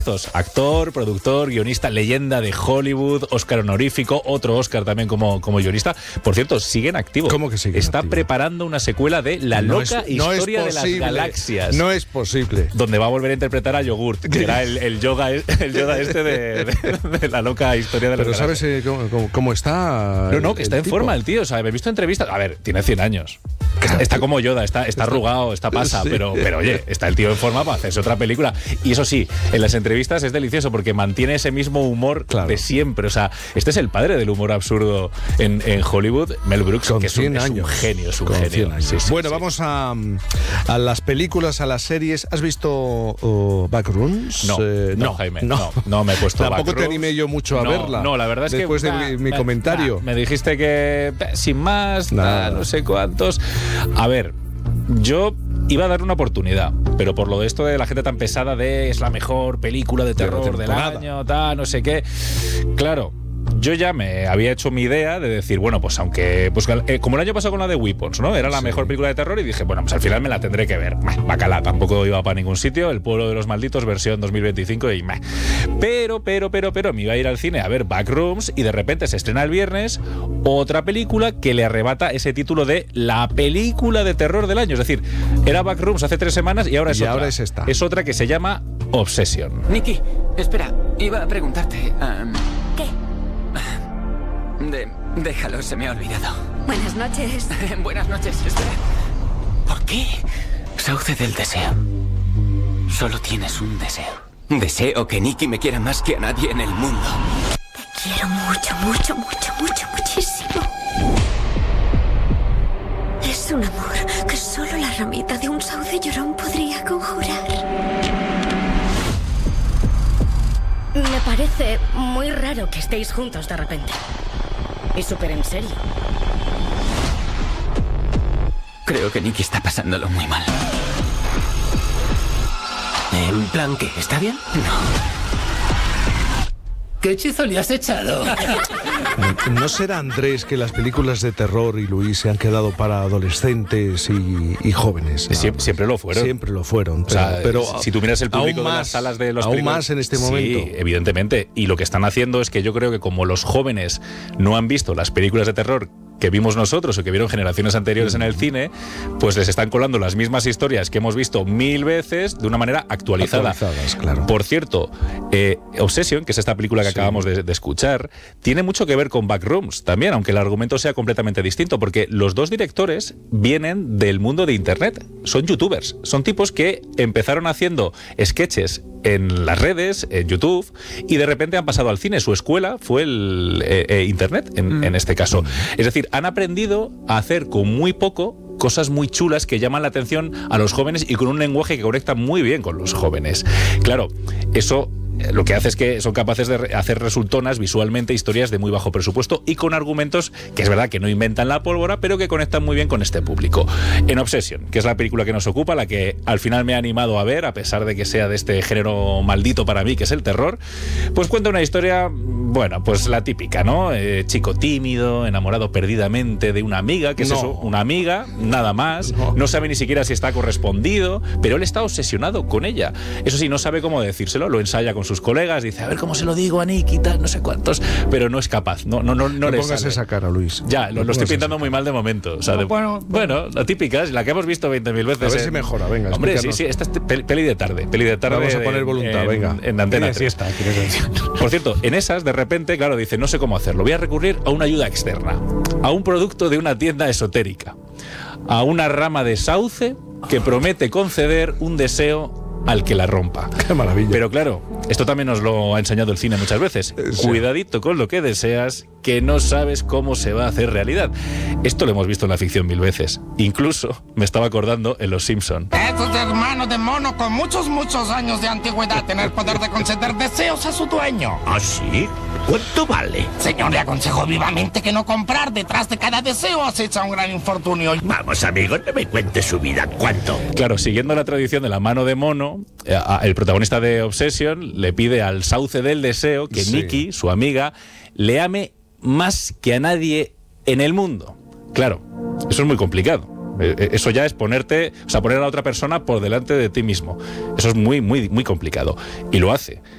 Actor, productor, guionista, leyenda de Hollywood, Oscar honorífico, otro Oscar también como guionista. Por cierto, sigue en activo. ¿Cómo que sigue? Está preparando una secuela de La loca historia de las galaxias. No es posible. Donde va a volver a interpretar a Yogurt, que era el Yoda este de La loca historia de las galaxias. Pero ¿sabes cómo está? No, que está en forma el tío. O sea, me he visto entrevistas. A ver, tiene 100 años. Está como Yoda, está arrugado, está pasa, sí. pero oye, está el tío en forma para hacerse otra película. Y eso sí, en las entrevistas es delicioso porque mantiene ese mismo humor de siempre. O sea, este es el padre del humor absurdo en Hollywood, Mel Brooks, con que es un genio, es un genio. Sí, bueno, vamos a las películas, a las series. ¿Has visto Backrooms? No, Jaime, no me he puesto Tampoco Backrooms. te animé yo mucho a verla. No, la verdad es después que de mi comentario. Me dijiste que sin más, no sé cuántos. A ver, yo iba a dar una oportunidad, pero por lo de esto de la gente tan pesada de es la mejor película de terror del año, no sé qué. Claro, yo ya me había hecho mi idea de decir, bueno, pues aunque como el año pasado con la de Weapons, ¿no? Era la mejor película de terror y dije, bueno, pues al final me la tendré que ver. Bacala, tampoco iba para ningún sitio. El pueblo de los malditos, versión 2025 y Pero me iba a ir al cine a ver Backrooms y de repente se estrena el viernes otra película que le arrebata ese título de la película de terror del año. Es decir, era Backrooms hace 3 semanas y ahora es otra. Ahora es esta. Es otra que se llama Obsession. Nikki, espera, iba a preguntarte. ¿Qué? Déjalo, se me ha olvidado. Buenas noches. Buenas noches, espera. ¿Por qué? Sauce del deseo. Solo tienes un deseo. Deseo que Nikki me quiera más que a nadie en el mundo. Te quiero mucho, muchísimo. Es un amor que solo la ramita de un sauce llorón podría conjurar. Me parece muy raro que estéis juntos de repente. Y súper en serio. Creo que Nikki está pasándolo muy mal. ¿En plan qué? ¿Está bien? No. ¿Qué hechizo le has echado? ¿No será, Andrés, que las películas de terror y Luis se han quedado para adolescentes y jóvenes? Siempre lo fueron. Siempre lo fueron. Pero si tú miras el público de las salas de los aún más en este momento. Sí, evidentemente. Y lo que están haciendo es que yo creo que como los jóvenes no han visto las películas de terror que vimos nosotros o que vieron generaciones anteriores en el cine, pues les están colando las mismas historias que hemos visto 1000 veces de una manera actualizadas, claro. Por cierto, Obsession, que es esta película que acabamos de escuchar, tiene mucho que ver con Backrooms también, aunque el argumento sea completamente distinto, porque los dos directores vienen del mundo de Internet, son youtubers, son tipos que empezaron haciendo sketches en las redes, en YouTube, y de repente han pasado al cine. Su escuela fue el Internet, en este caso. Es decir, han aprendido a hacer con muy poco cosas muy chulas que llaman la atención a los jóvenes y con un lenguaje que conecta muy bien con los jóvenes. Claro, eso lo que hace es que son capaces de hacer resultonas visualmente historias de muy bajo presupuesto y con argumentos que es verdad que no inventan la pólvora, pero que conectan muy bien con este público. En Obsession, que es la película que nos ocupa, la que al final me ha animado a ver, a pesar de que sea de este género maldito para mí, que es el terror, pues cuenta una historia, bueno, pues la típica, ¿no? Chico tímido, enamorado perdidamente de una amiga, ¿qué es eso? Una amiga, nada más, no sabe ni siquiera si está correspondido, pero él está obsesionado con ella. Eso sí, no sabe cómo decírselo, lo ensaya con sus colegas, dice, a ver cómo se lo digo a Nick y tal, no sé cuántos, pero no es capaz, no le pongas sale. Esa cara, Luis. Ya, lo estoy pintando muy mal de momento. O sea, bueno, la típica, la que hemos visto 20.000 veces. A ver si mejora, venga. Hombre, sí, esta es peli de tarde. Vamos a poner voluntad, venga. En Antena 3. Por cierto, en esas, de repente, claro, dice, no sé cómo hacerlo, voy a recurrir a una ayuda externa, a un producto de una tienda esotérica, a una rama de sauce que promete conceder un deseo al que la rompa. ¡Qué maravilla! Pero claro, esto también nos lo ha enseñado el cine muchas veces. Sí. Cuidadito con lo que deseas, que no sabes cómo se va a hacer realidad. Esto lo hemos visto en la ficción 1000 veces. Incluso me estaba acordando en Los Simpson. Estos hermanos de mono con muchos años de antigüedad tener el poder de conceder deseos a su dueño. ¿Ah, sí? ¿Cuánto vale? Señor, le aconsejo vivamente que no comprar. Detrás de cada deseo acecha un gran infortunio. Vamos, amigo, no me cuente su vida. ¿Cuánto? Claro, siguiendo la tradición de la mano de mono, el protagonista de Obsession le pide al sauce del deseo que Nikki, su amiga, le ame más que a nadie en el mundo. Claro, eso es muy complicado. Eso ya es poner a la otra persona por delante de ti mismo. Eso es muy complicado. Y lo hace.